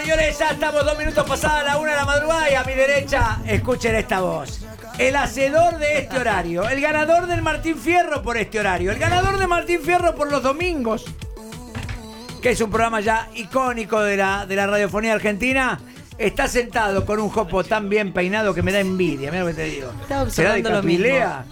señores, ya estamos 2 minutos pasada la 1 de la madrugada y a mi derecha, escuchen esta voz. El hacedor de este horario, el ganador del Martín Fierro por este horario, el ganador de Martín Fierro por los domingos, que es un programa ya icónico de la radiofonía argentina, está sentado con un jopo tan bien peinado que me da envidia. Mira lo que te digo. Está observando lo mismo.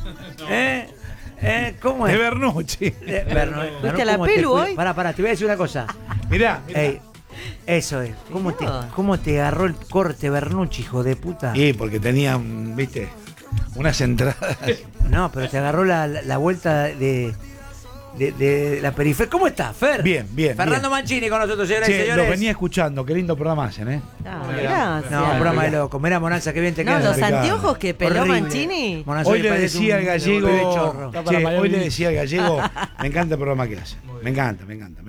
¿Cómo es? De Bernucci. ¿Viste la pelu hoy? Pará, te voy a decir una cosa. Mirá. Ey, eso es. ¿Cómo te agarró el corte Bernucci, hijo de puta? Y porque tenía, viste, unas entradas. No, pero te agarró la vuelta de la periferia. ¿Cómo estás, Fer? Bien. Fernando Mancini con nosotros, señoras y señores. Lo venía escuchando, qué lindo programa hacen, ¿eh? Gracias. No, un programa de loco. Mirá, Monanza, qué bien te queda. No, los anteojos que peló Horrible. Mancini. Monanza, Hoy me le parece decía al un gallego, bebé chorro. hoy le decía al gallego, me encanta el programa que hace. Me encanta.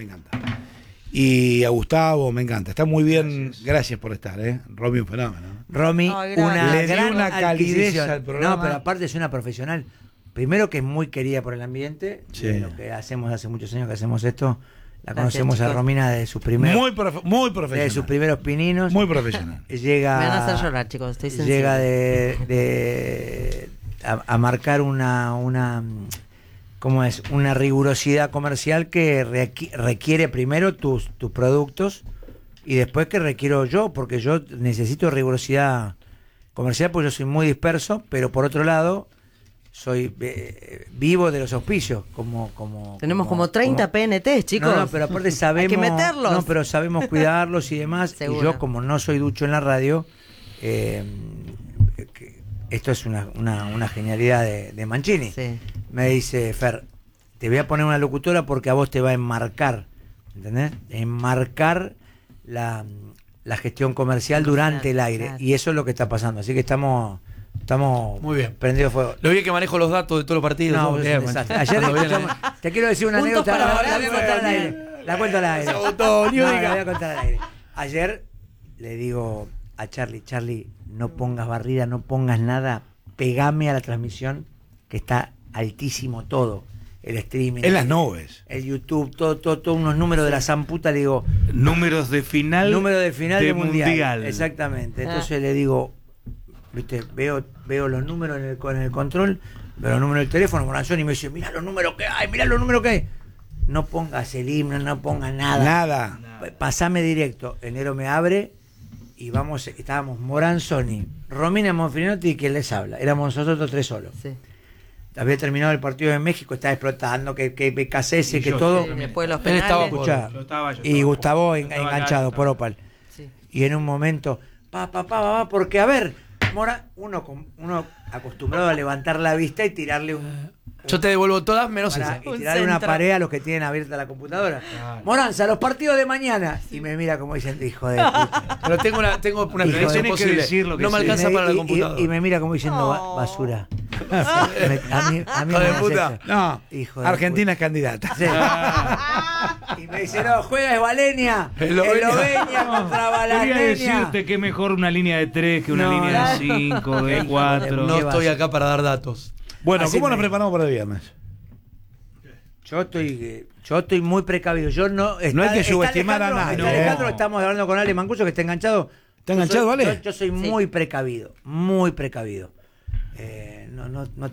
Y a Gustavo, me encanta. Está muy bien, gracias por estar, ¿eh? Romy, un fenómeno. Romy, Le dio una calidez adquisición. al programa. No, pero aparte es una profesional. Primero que es muy querida por el ambiente. Sí. Lo que hacemos hace muchos años que hacemos esto. La Gracias, conocemos a chicos. Romina de sus primeros. Muy profesional. De sus primeros pininos. Muy profesional. Llega. Me van a hacer llorar, chicos. Estoy sensible. Llega a marcar una ¿cómo es? Una rigurosidad comercial que requiere primero tus productos y después que requiero yo, porque yo necesito rigurosidad comercial porque yo soy muy disperso, pero por otro lado soy vivo de los auspicios, Tenemos como 30 PNTs, chicos. No, pero aparte sabemos. Hay que meterlos. No, pero sabemos cuidarlos y demás. Seguro. Y yo, como no soy ducho en la radio, esto es una genialidad de Mancini. Sí. Me dice, Fer, te voy a poner una locutora porque a vos te va a enmarcar, ¿entendés? Enmarcar la gestión comercial durante el aire. Claro. Y eso es lo que está pasando. Así que estamos muy bien. prendidos fuego. Lo bien que manejo los datos de todos los partidos. No, todo es bien, un desastre. Mancini. Ayer Cuando escuchamos, te quiero decir una Puntos anécdota. para La voy a contar al aire. La cuento al aire. Se agotó, ni No, diga. la voy a contar al aire. Ayer le digo a Charlie, no pongas barrida, no pongas nada, pegame a la transmisión, que está altísimo todo. El streaming. En las nubes. El YouTube, todo unos números de la zamputa, le digo. Números de final. Número de final de mundial. Exacto. Exactamente. Entonces le digo, viste, veo los números en el control, veo los números del teléfono, Morazón, y me dice, mirá los números que hay. No pongas el himno, no pongas nada. Pasame directo. Enero me abre y estábamos Moranzoni, Romina Monfrinotti y quien les habla. Éramos nosotros 3 solos. Sí. Había terminado el partido de México, estaba explotando, que BKC, que todo. Sí, después de los Él estaba penales. Escuchá, y Gustavo enganchado por Opal. Sí. Y en un momento, porque a ver, uno acostumbrado a levantar la vista y tirarle Yo te devuelvo todas menos esa. y tirarle una pared a los que tienen abierta la computadora. Moranza, los partidos de mañana. Y me mira como diciendo, hijo de puta. Pero tengo una Hijo predicción de- imposible. decir lo que No me sí. alcanza para la Y computadora. me mira como diciendo, basura. A mí Hijo me de hace puta. eso. No, Hijo de Argentina es candidata. Sí. Y me dice, no, juega Esbaleña. Eslovenia. Eslovenia contra Quería Balatenia. decirte que es mejor una línea de 3 que una No, línea de no. 5, de 4. No ¿Qué estoy vas? acá para dar datos. Bueno, Así ¿cómo nos me- preparamos para el viernes? Yo estoy muy precavido. Yo no No hay que subestimar a nadie, Está ¿no? Alejandro, estamos hablando con Ale Mancuso, que está enganchado. ¿Está enganchado, Yo soy- Ale? Yo soy muy precavido, muy precavido. No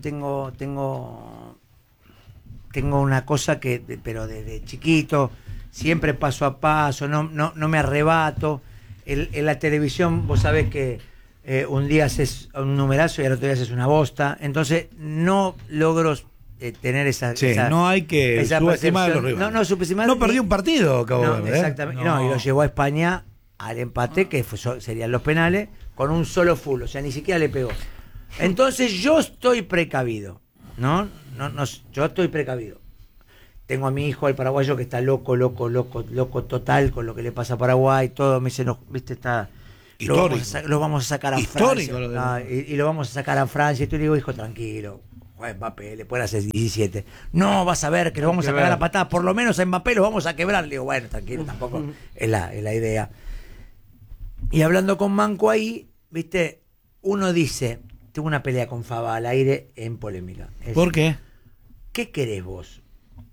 tengo una cosa pero desde chiquito, siempre paso a paso, no me arrebato. En la televisión, vos sabés que un día haces un numerazo y al otro día haces una bosta. Entonces, no logro tener esa. Sí, esa- no hay que esa subestimar a los percepción. rivales. No subestimar. No perdió un partido, acabo No, de ver. exactamente. No, y lo llevó a España al empate, que serían los penales, con un solo full, o sea, ni siquiera le pegó. Entonces yo estoy precavido, ¿no? Yo estoy precavido. Tengo a mi hijo, el paraguayo, que está loco total con lo que le pasa a Paraguay, todo, me dice, no, viste, está... Histórico. Lo vamos a sacar a Histórico Francia. lo de- Ah, y lo vamos a sacar a Francia. Y tú le digo, hijo, tranquilo. Juega Mbappé, le pueden hacer 17. No, vas a ver que lo vamos a sacar a la patada. Por lo menos a Mbappé lo vamos a quebrar. Le digo, bueno, tranquilo, tampoco es la idea. Y hablando con Manco ahí, viste, uno dice, tengo una pelea con Fava al aire en polémica. ¿Por qué? ¿Qué querés vos?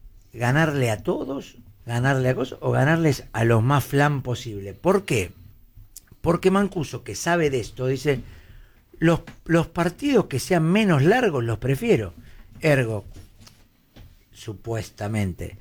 ¿Ganarle a todos? ¿Ganarle a cosas? ¿O ganarles a los más flan posible? ¿Por qué? Porque Mancuso, que sabe de esto, dice, los partidos que sean menos largos los prefiero. Ergo, supuestamente,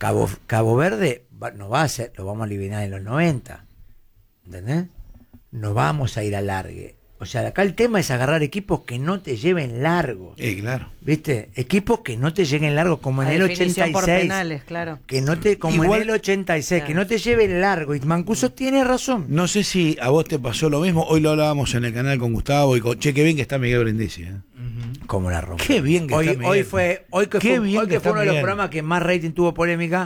Cabo Verde no va a ser, lo vamos a eliminar en los 90. ¿Entendés? No vamos a ir a largue. O sea, acá el tema es agarrar equipos que no te lleven largos. Claro. ¿Viste? Equipos que no te lleguen largos, como en La el definición 86. por penales, claro. Que no te, como Igual- en el 86, Claro. que no te lleven largo. Y Mancuso tiene razón. No sé si a vos te pasó lo mismo. Hoy lo hablábamos en el canal con Gustavo y con... Che, qué bien que está Miguel Brindisi. Como la rompe. Qué bien que hoy, está Miguel. hoy que Qué fue, bien hoy que que está fue uno de los Miguel. programas que más rating tuvo polémica,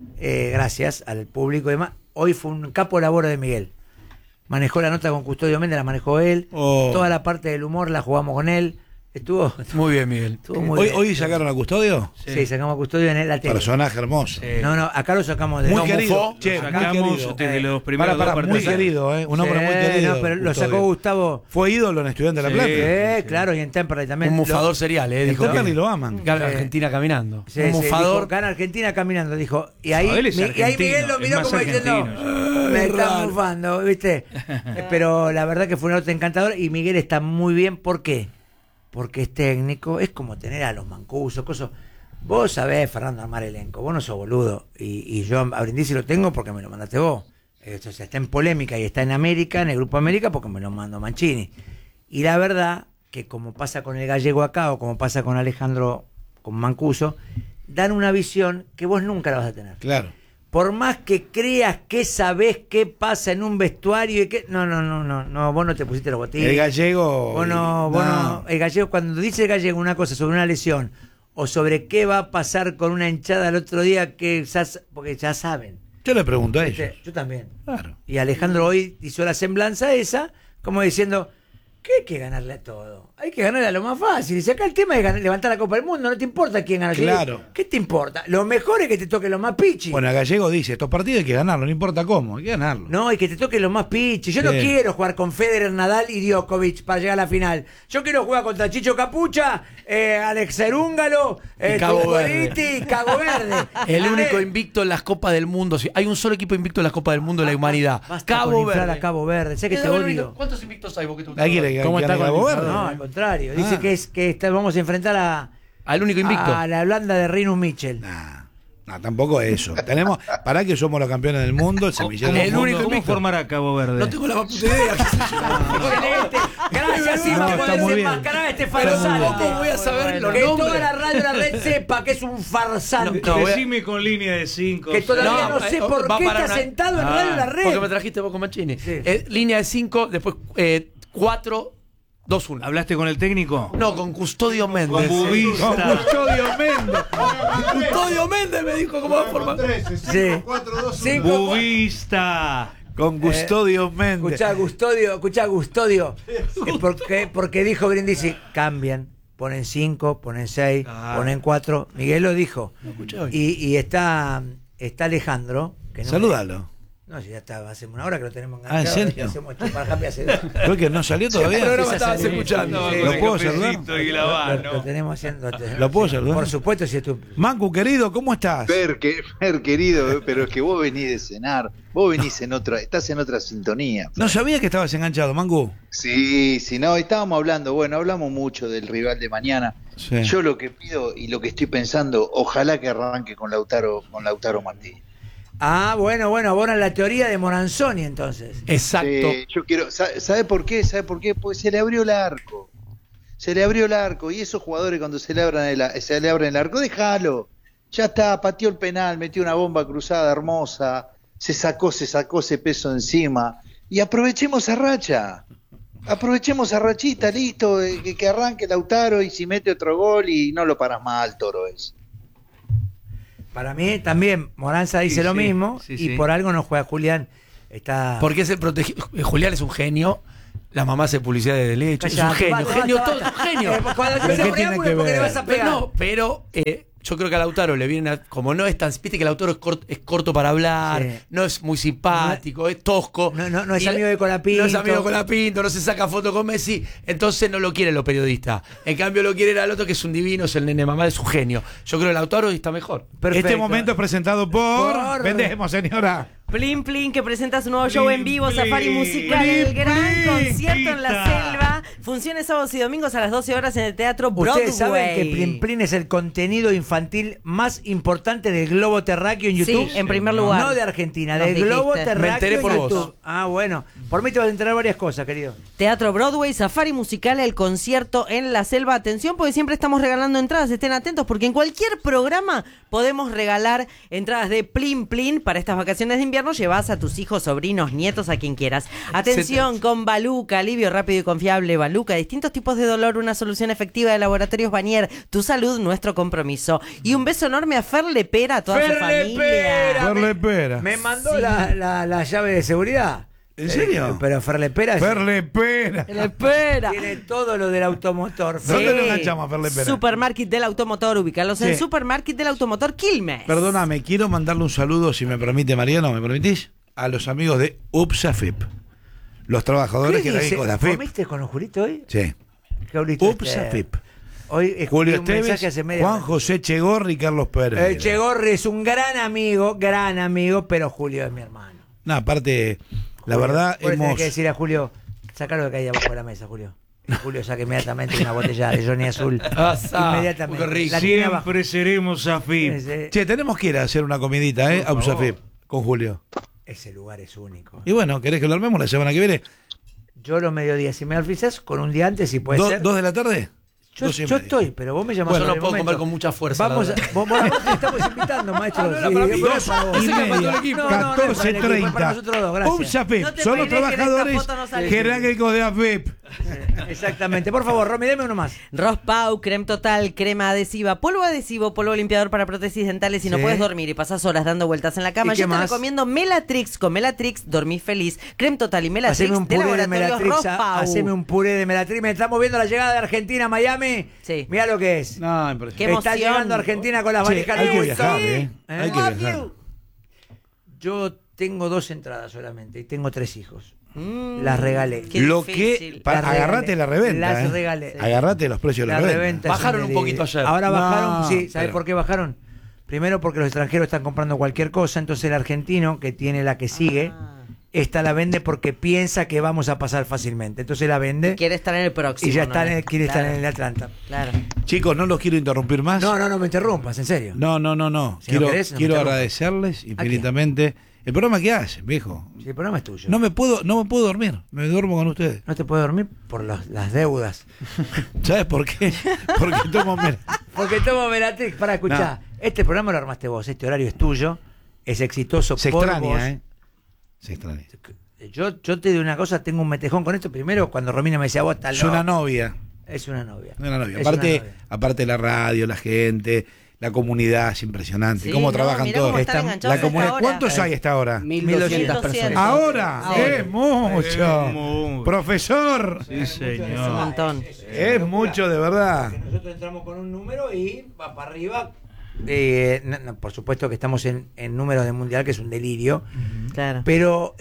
gracias al público y demás. Hoy fue un capo laboro de Miguel. Manejó la nota con Custodio Méndez, la manejó él. Oh. Toda la parte del humor la jugamos con él. Estuvo Muy bien, Miguel. muy bien. Hoy sacaron a Custodio. Sí, sacamos a Custodio en la tele. Personaje hermoso. No, acá lo sacamos de Muy no, querido. mufó. Che, muy Sacamos querido. desde los primeros Para, dos muy partidos. querido, un hombre Sí, muy querido. no, pero lo Custodio. sacó Gustavo. Fue ídolo en Estudiante de La Plata. Claro, y en Temperley también. Un mufador serial, En dijo. Temperley lo aman. Gana Argentina caminando. Sí, un sí, mufador. dijo, gana Argentina caminando, dijo. Y ahí, Él es y ahí argentino, Miguel lo es miró más como diciendo, argentino. me está mufando, ¿viste? Pero la verdad que fue una nota encantadora y Miguel está muy bien. ¿Por qué? Porque es técnico, es como tener a los Mancusos, cosas. Vos sabés, Fernando, armar elenco, vos no sos boludo. Y yo a Brindisi lo tengo porque me lo mandaste vos. O sea, está en polémica y está en América, en el Grupo América, porque me lo mandó Mancini. Y la verdad que como pasa con el gallego acá o como pasa con Alejandro, con Mancuso, dan una visión que vos nunca la vas a tener. Claro. Por más que creas que sabés qué pasa en un vestuario y que... No, vos no te pusiste los botines. El gallego. Vos no, el gallego, cuando dice el gallego una cosa sobre una lesión o sobre qué va a pasar con una hinchada el otro día, porque ya saben. Yo le pregunto a ellos. Yo también. Claro. Y Alejandro hoy hizo la semblanza esa, como diciendo, ¿qué hay que ganarle a todo? Hay que ganarle a lo más fácil. Si acá el tema es levantar la Copa del Mundo, no te importa quién gana. Claro. ¿Qué te importa? Lo mejor es que te toque lo más pichi. Bueno, el gallego dice, estos partidos hay que ganarlo, no importa cómo, hay que ganarlo. No, y que te toque lo más pichi. Yo no Sí. quiero jugar con Federer, Nadal y Djokovic para llegar a la final. Yo quiero jugar contra Chicho Capucha, Alex Cerúngalo, Y Cabo Tupoliti y Cabo Verde. El único invicto en las Copas del Mundo. Si hay un solo equipo invicto en las Copas del Mundo de la humanidad. Basta Cabo con inflar Verde. a Cabo Verde. Sé que te Es el odio. único. ¿Cuántos invictos hay? Porque tú- Hay que ¿Cómo está con el Cabo Verde? inflador? No, al contrario. Dice Ah. que vamos a enfrentar Al único invicto. a la Holanda de Rinus Mitchell. No, tampoco eso. Tenemos, para que somos los campeones del mundo, el semillero. El del mundo. único ¿Cómo invicto. formar a Cabo Verde? No tengo la más puta idea. Excelente. Gracias, Simón, No, por está muy bien. desenmascarar a este Pero farsante. ¿cómo voy a saber los Que nombres? toda la radio de la red sepa que es un farsante. No, voy a- Decime con línea de 5. Que todavía no sé por va qué para está una- sentado en radio de la red. Porque me trajiste vos con Mancini. Sí. Línea de 5, después 4, 2, 1. ¿Hablaste con el técnico? No, con Custodio Méndez. Bubista. Custodio Méndez. Custodio Méndez me dijo cómo va a formar. Sí. 5, Bubista. Con Custodio Méndez. Escuchá, Custodio. Porque dijo Brindisi, cambian. Ponen 5, ponen 6, ponen 4. Miguel lo dijo. escuché hoy. Y está Alejandro. Que no Salúdalo. No, si ya está, hace una hora que lo tenemos Ah, ¿en enganchado. serio? Hacemos chupar happy hace Creo que no salió El todavía. programa Esa estabas salida. escuchando. Sí. ¿Lo puedo saludar? lo tenemos haciendo. ¿Lo puedo saludar? Por supuesto, si es tu. Mancu, querido, ¿cómo estás? Fer, querido, pero es que vos venís de cenar, vos venís estás en otra sintonía. No sabía que estabas enganchado, Mancu. Sí, no, estábamos hablando, hablamos mucho del rival de mañana. Sí. Yo lo que pido y lo que estoy pensando, ojalá que arranque con Lautaro Martínez. Ah, bueno, abonan la teoría de Moranzoni entonces. Exacto. Yo quiero, ¿sabe por qué? Porque se le abrió el arco. Y esos jugadores cuando se le abren el arco, déjalo. Ya está, pateó el penal, metió una bomba cruzada hermosa, se sacó ese peso encima y aprovechemos esa racha. Aprovechemos esa rachita, listo, que arranque Lautaro y si mete otro gol y no lo paras mal, Toro es. Para mí también Moranza dice Sí, lo sí, mismo sí, y sí. por algo no juega Julián. Está. Porque es el protegido. Julián es un genio. La mamá hace publicidad de leche. Es un Callate, genio. basta, Genio, basta, todo es un basta. genio. Cuando ¿Pero empiece qué a tiene preámbulo que porque le ver? vas a pegar. No, pero yo creo que a Lautaro le viene, como no es tan, viste que Lautaro es corto para hablar, Sí. no es muy simpático, es tosco. No es Y amigo de Colapinto. No es amigo de Colapinto, no se saca foto con Messi, entonces no lo quieren los periodistas. En cambio lo quiere al otro que es un divino, es el nene mamá, es un genio. Yo creo que Lautaro está mejor. Perfecto. Este momento es presentado por... Vendemos, señora. Plin Plin, que presenta su nuevo show en vivo, Plin, Safari Plin, Musical, el gran Plin, concierto en la quita. selva. Funciones sábados y domingos a las 12 horas en el Teatro Broadway. Ustedes saben que Plin Plin es el contenido infantil más importante del globo terráqueo en YouTube. Sí, en primer lugar. No de Argentina, Nos del globo dijiste. terráqueo Me enteré por en vos. YouTube. Ah, bueno. Por mí te vas a enterar varias cosas, querido. Teatro Broadway, Safari Musical, el concierto en la selva. Atención, porque siempre estamos regalando entradas. Estén atentos, porque en cualquier programa podemos regalar entradas de Plin Plin para estas vacaciones de invierno. Llevas a tus hijos, sobrinos, nietos, a quien quieras. Atención, con Baluca, alivio rápido y confiable. Baluca, distintos tipos de dolor, una solución efectiva de Laboratorios Banier. Tu salud, nuestro compromiso. Y un beso enorme a Fer Lepera, a toda su familia. Ferlepera. Me mandó la llave de seguridad. ¿En serio? Pero Ferlepera Ferlepera. Lepera. tiene todo lo del automotor. ¿Dónde lo enganchamos a Ferlepera? Supermarket del Automotor, ubicalos en Sí. el Supermarket del Automotor Quilmes. Perdóname, quiero mandarle un saludo, si me permite, Mariano, ¿me permitís? A los amigos de UPSAFIP. Los trabajadores que traen con la FIP. ¿Comiste con los Julito hoy? Sí. ¿Qué Julito UPSAFIP. Hoy escribí Julio un mensaje Esteves, hace media Juan hora. José Chegorri y Carlos Pérez. Chegorri es un gran amigo, pero Julio es mi hermano. No, aparte, la verdad, Vos le tenés hemos... que decir a Julio, sacalo de acá ahí abajo de la mesa, Julio. Y Julio saca inmediatamente una botella de Johnny Azul. Inmediatamente. qué rico. La tiene abajo. Siempre seremos AFIP. Che, tenemos que ir a hacer una comidita, a UPSAFIP, con Julio. Ese lugar es único. Y bueno, ¿querés que lo armemos la semana que viene? Yo los mediodías, si me alfizas, con un día antes, si puede ser. ¿2 de la tarde? Yo 2:30. estoy, pero vos me llamás. Bueno, en no el puedo momento. comer con mucha fuerza. Vamos la a, verdad. vos te estamos invitando, maestro. no era para mí. pero es para vos. 2:30, No, no, no es para el equipo, es para nosotros dos, gracias. UPSAFIP, No te son los spoilees que en esta trabajadores foto no sale. jerárquicos de AFIP. Exactamente. Por favor, Romy, deme uno más. Rospau, creme total, crema adhesiva, polvo adhesivo, polvo limpiador para prótesis dentales. Si no Sí. puedes dormir y pasas horas dando vueltas en la cama, ¿Y qué yo te más? recomiendo Melatrix. Con Melatrix dormís feliz. Creme total y Melatrix Haceme un de puré de Laboratorios Melatrix. Rospau. Haceme un puré de Melatrix. Me estamos viendo la llegada de Argentina a Miami. Sí. Mirá lo que es. No, impresionante. Qué Está emoción. llegando a Argentina con las Che, valijas hay que de viajar, Wilson. Hay que Love viajar. you. Yo tengo 2 entradas solamente y tengo 3 hijos. Mm, Las regalé. qué Lo difícil. que... Las agarrate regalé. la reventa. Las regalé. Agarrate los precios de la La reventa. reventa Bajaron es un delirio. poquito ayer. Ahora No, bajaron, sí. ¿Sabes pero- por qué bajaron? Primero porque los extranjeros están comprando cualquier cosa, entonces el argentino que tiene la que sigue, esta la vende porque piensa que vamos a pasar fácilmente. Entonces la vende Quiere estar en el próximo. y ya ¿no? quiere estar Claro, en el Atlanta. Claro. Chicos, no los quiero interrumpir más. No me interrumpas, en serio. No. Si no Quiero, querés, no me quiero interrumpas. agradecerles infinitamente el programa que hacen, viejo. Si el programa es tuyo. No me puedo dormir. Me duermo con ustedes. No te puedes dormir por las deudas. ¿Sabes por qué? Porque tomo Porque tomo Melatrix para escuchar. Este programa lo armaste vos, este horario es tuyo, es exitoso Se por extraña, vos. Se extraña. Yo te digo una cosa, tengo un metejón con esto. Primero, cuando Romina me decía, vos estás Es una loco. novia. Es una novia. Una novia. Es Aparte, una novia. aparte la radio, la gente, la comunidad, es impresionante. Sí, cómo no, trabajan mirá todos. cómo están Están- enganchados la comunidad. hasta ahora. ¿Cuántos hay hasta ahora? 1200 personas. Ahora, Ahora. es mucho. mucho. Profesor, Sí, Un señor. montón. es mucho de verdad. Nosotros entramos con un número y va para arriba. Por supuesto que estamos en números de mundial, que es un delirio. Claro. Pero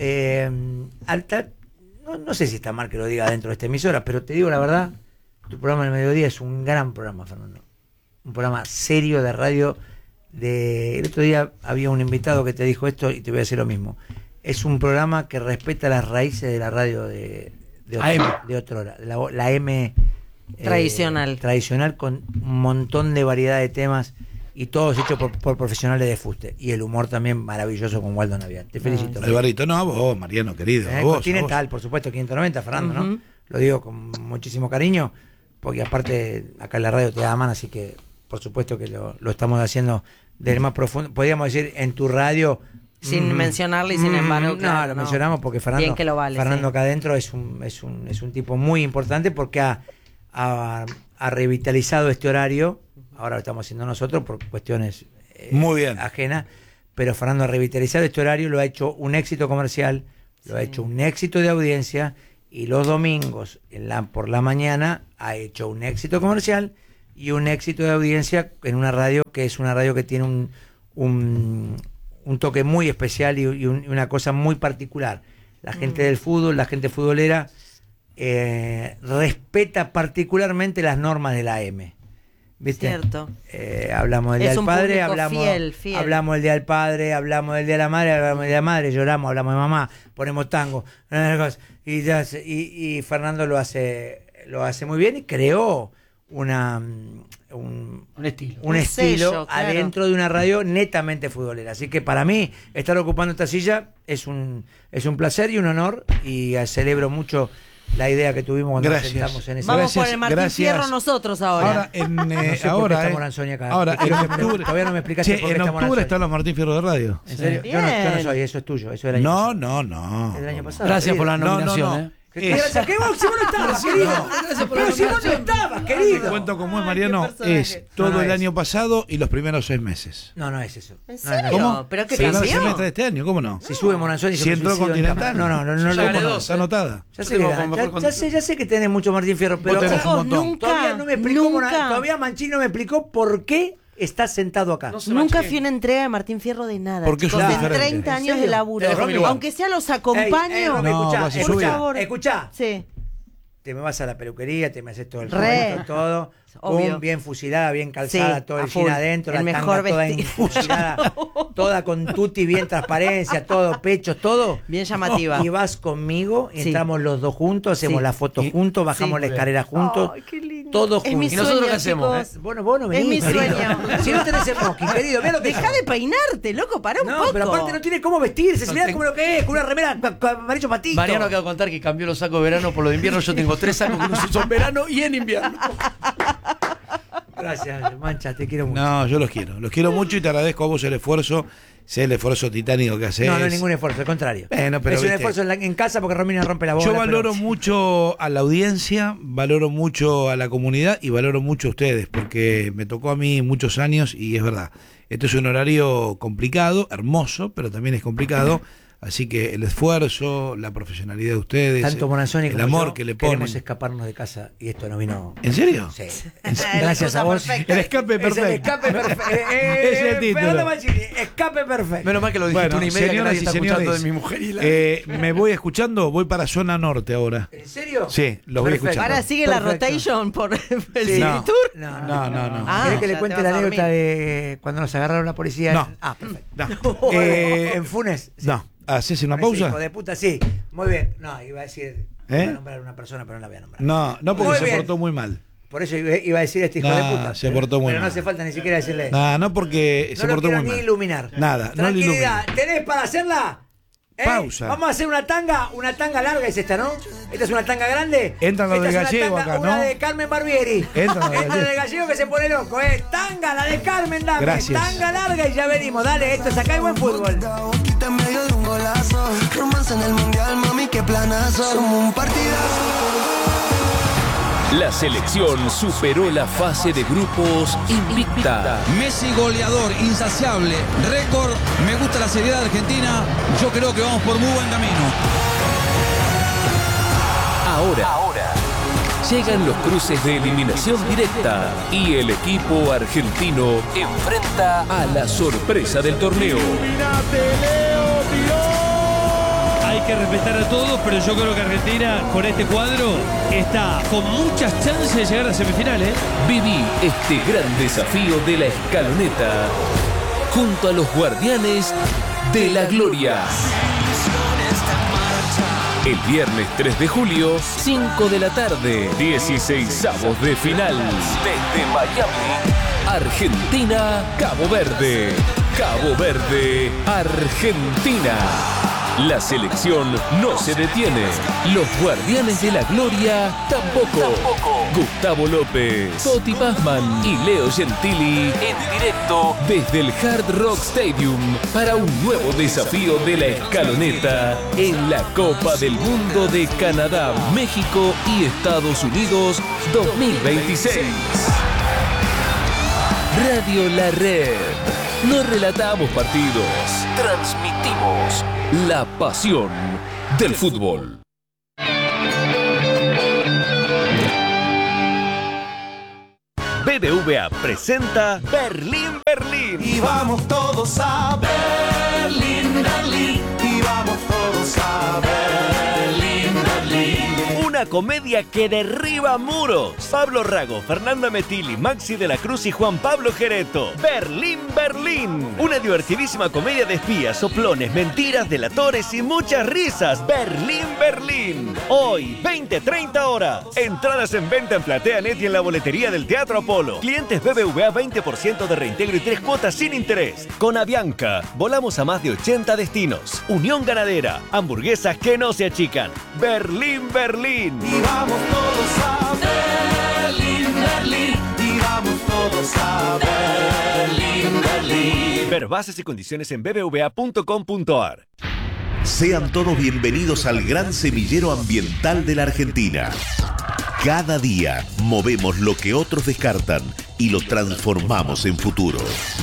no sé si está mal que lo diga dentro de esta emisora, pero te digo la verdad, tu programa del mediodía es un gran programa, Fernando. Un programa serio de radio. El otro día había un invitado que te dijo esto y te voy a decir lo mismo. Es un programa que respeta las raíces de la radio de otrora, la M Tradicional. tradicional, con un montón de variedad de temas y todos hechos por profesionales de fuste. Y el humor también maravilloso con Waldo Navial. Te felicito. Alvarito, no, a vos, Mariano, querido. A vos, Continental, por supuesto, 590, Fernando, ¿no? Ujú. Lo digo con muchísimo cariño, porque aparte acá en la radio te da mano, así que por supuesto que lo estamos haciendo del más profundo. Podríamos decir en tu radio. Sin mencionarle y sin embargo, claro, lo no. mencionamos porque Fernando, Bien que lo vale, Fernando sí. acá adentro es un tipo muy importante porque ha revitalizado este horario. Ahora lo estamos haciendo nosotros por cuestiones Muy bien. ajenas, pero Fernando ha revitalizado este horario, lo ha hecho un éxito comercial, lo ha hecho un éxito de audiencia, y los domingos por la mañana ha hecho un éxito comercial y un éxito de audiencia en una radio que es una radio que tiene un toque muy especial y una cosa muy particular. La gente del fútbol, la gente futbolera respeta particularmente las normas de la AM. ¿Viste? Cierto. Hablamos del Es Día del un Padre, público fiel. hablamos del Día del Padre, hablamos del Día de la Madre, hablamos del Día de la Madre, lloramos, hablamos de mamá, ponemos tango, y Fernando lo hace muy bien y creó un estilo. un Un estilo sello, claro. adentro de una radio netamente futbolera. Así que para mí, estar ocupando esta silla es un placer y un honor, y celebro mucho la idea que tuvimos cuando nos Gracias. sentamos en ese Vamos Gracias, por el Martín gracias. Fierro nosotros ahora. Ahora, en, No sé por qué ahora, está Moranzoni acá. ahora, en Quiero que octubre. todavía no me explicaste Che, por qué en está octubre Moranzoni. están los Martín Fierro de Radio. ¿En serio? Bien. Yo no soy, eso es tuyo, eso del año pasado. No. Es del año pasado. Gracias por la No, no, nominación, no. ¿eh? ¿Qué gracias? ¿Qué vos? Si vos no estabas, querido. Gracias por la Pero si vos no nominación. estabas, Te querido. cuento cómo es, Ay, Mariano. qué personaje. Es todo No, no el es. año pasado y los primeros 6 meses. No, no es eso. ¿En No, serio? no. ¿Cómo? ¿Pero qué Primer cambió? semestre de este año, ¿cómo no? Si sube Moranzoni, yo Si me entró suicido en Continental. cama. No, Ya lo gané conozco. dos, Está anotada. Ya Yo sé, tengo que como mejor ya contenido. sé, ya sé que tenés mucho Martín Fierro, pero Vos tenés un Chicos, montón. nunca, todavía no me explicó, nunca. todavía Manchín no me explicó por qué estás sentado acá. No sé. Nunca fui a una entrega de Martín Fierro de nada. Porque es chicos, un en diferente. 30 ¿En años serio? de laburo. Te dejo mi lugar. Aunque sea los Ey, acompaño. Romy, No, escuchá, vas a escuchá, subir. escuchá. Sí. Te me vas a la peluquería, te me haces todo el Re. cuento, todo. Obvio. Pum, bien fusilada, bien calzada, Sí, todo a el full. jean adentro, El la mejor tanga toda vestido. infusilada, toda con tutti, bien transparencia, todo, pechos, todo. Bien llamativa. Y vas conmigo, y Sí. entramos los dos juntos, hacemos Sí. la foto juntos, bajamos Sí. la escalera juntos, Ay, qué lindo. todos Es mi juntos. ¿Y nosotros sueño, qué hacemos? chicos. Vos no venís, Es mi querido. sueño. Si no tenés el smoking, querido, mira lo que Deja de peinarte, loco, pará un No, poco. pero aparte no tiene cómo vestirse, No mirá tengo- como lo que es, con una remera amarillo patito. Mariano acaba de contar que cambió los sacos de verano por lo de invierno. Yo tengo 3 sacos que los uso en verano y en invierno. Gracias, Mancha, te quiero mucho. No, yo los quiero mucho y te agradezco a vos el esfuerzo, sé el esfuerzo titánico que haces. No, no hay ningún esfuerzo, al contrario. Bueno, pero es un viste. esfuerzo en casa porque Romina rompe la bola. Yo pero- valoro mucho a la audiencia, valoro mucho a la comunidad y valoro mucho a ustedes, porque me tocó a mí muchos años y es verdad. Esto es un horario complicado, hermoso, pero también es complicado. Así que el esfuerzo, la profesionalidad de ustedes, Tanto Moranzoni el como amor yo que le ponen. queremos escaparnos de casa y esto no vino. ¿En serio? Sí. La Gracias a cosa vos. perfecta. El escape Es perfecto. el escape perfecto. Es el título. Fernando Mancini, escape perfecto. Menos mal que lo dijiste Bueno, 1:30 que señoras nadie y está escuchando de señores, mi mujer y la... me voy escuchando, voy para zona norte ahora. ¿En serio? Sí, los voy Perfecto. escuchando. Ahora sigue la Perfecto. rotation por el Sí. City No. Tour. No. Ah, ¿Querés que le ya cuente te la vas a anécdota dormir. de cuando nos agarraron la policía? No. Ah, perfecto. No. En Funes. Sí. No. ¿Haces una Con ese pausa? hijo de puta, sí. Muy bien. No, iba a decir. Iba a nombrar a una persona, pero no la voy a nombrar. No, porque Muy se bien. portó muy mal. Por eso iba a decir este hijo No, de puta. se portó muy pero no mal. hace falta ni siquiera decirle eso. No porque No se lo portó quiero muy ni mal. iluminar. Nada, no lo Tranquilidad. ilumina. ¿Tenés para hacerla? Pausa. Vamos a hacer una tanga larga es esta, ¿no? Esta es una tanga grande. Entra la Esta del es una Gallego tanga, acá, una ¿no? de Carmen Barbieri. Entra la del Entra la del Gallego que se pone loco, Tanga, la de Carmen, dame. Gracias. Tanga larga y ya venimos. Dale, esto es Acá hay buen fútbol. Quita en medio de un golazo. Romance en el mundial, mami, qué planazo. Somos un partidazo. La selección superó la fase de grupos invicta. Messi goleador, insaciable, récord. Me gusta la seriedad de Argentina. Yo creo que vamos por muy buen camino. Ahora llegan los cruces de eliminación directa y el equipo argentino enfrenta a la sorpresa del torneo. Hay que respetar a todos, pero yo creo que Argentina, con este cuadro, está con muchas chances de llegar a semifinales. Viví este gran desafío de la escaloneta junto a los guardianes de la gloria. El viernes 3 de julio, 5 de la tarde, 16avos de final. Desde Miami, Argentina, Cabo Verde. Cabo Verde, Argentina. La selección no se detiene. Los guardianes de la gloria tampoco. Gustavo López, Totti Pazman y Leo Gentili en directo desde el Hard Rock Stadium para un nuevo desafío de la escaloneta en la Copa del Mundo de Canadá, México y Estados Unidos 2026. Radio La Red. No relatamos partidos, transmitimos la pasión del fútbol. BBVA presenta Berlín, Berlín. Y vamos todos a Berlín, Berlín. Y vamos todos a Berlín, Berlín. Una comedia que derriba muros. Pablo Rago, Fernanda Metilli, Maxi de la Cruz y Juan Pablo Gereto. Berlín, Berlín. Una divertidísima comedia de espías, soplones, mentiras, delatores y muchas risas. Berlín, Berlín. Hoy, 20-30 horas. Entradas en venta en PlateaNet y en la boletería del Teatro Apolo. Clientes BBVA 20% de reintegro y 3 cuotas sin interés. Con Avianca, volamos a más de 80 destinos. Unión Ganadera, hamburguesas que no se achican. Berlín, Berlín. Y vamos todos a Berlín, Berlín. Y vamos todos a Berlín, Berlín. Ver bases y condiciones en bbva.com.ar. Sean todos bienvenidos al gran semillero ambiental de la Argentina. Cada día movemos lo que otros descartan y lo transformamos en futuro.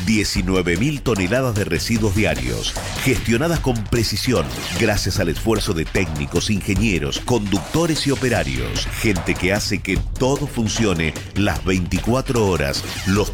19.000 toneladas de residuos diarios, gestionadas con precisión, gracias al esfuerzo de técnicos, ingenieros, conductores y operarios. Gente que hace que todo funcione las 24 horas, los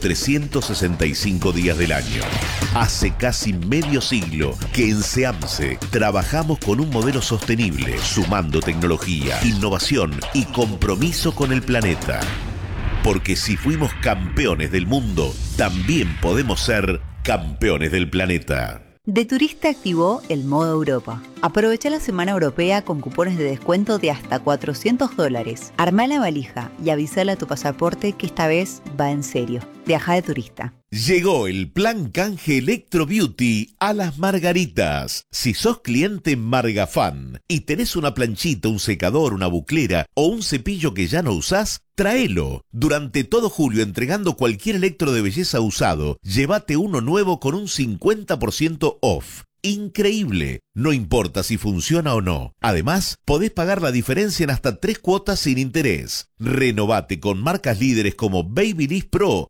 365 días del año. Hace casi medio siglo que en SEAMSE trabajamos con un modelo sostenible, sumando tecnología, innovación y compromiso con el planeta. Porque si fuimos campeones del mundo, también podemos ser campeones del planeta. De Turista activó el modo Europa. Aprovecha la semana europea con cupones de descuento de hasta $400. Armá la valija y avísale a tu pasaporte que esta vez va en serio. Viaja de turista. Llegó el plan canje Electro Beauty a Las Margaritas. Si sos cliente Margafan y tenés una planchita, un secador, una buclera o un cepillo que ya no usás, tráelo. Durante todo julio, entregando cualquier electro de belleza usado, llévate uno nuevo con un 50% off. Increíble. No importa si funciona o no. Además, podés pagar la diferencia en hasta 3 cuotas sin interés. Renovate con marcas líderes como Babyliss Pro,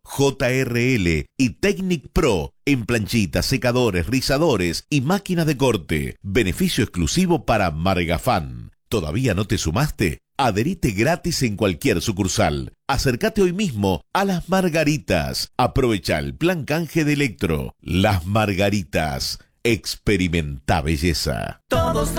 JRL y Technic Pro en planchitas, secadores, rizadores y máquinas de corte. Beneficio exclusivo para Margafan. ¿Todavía no te sumaste? Adherite gratis en cualquier sucursal. Acércate hoy mismo a Las Margaritas. Aprovecha el plan canje de Electro. Las Margaritas. Experimenta belleza. Todos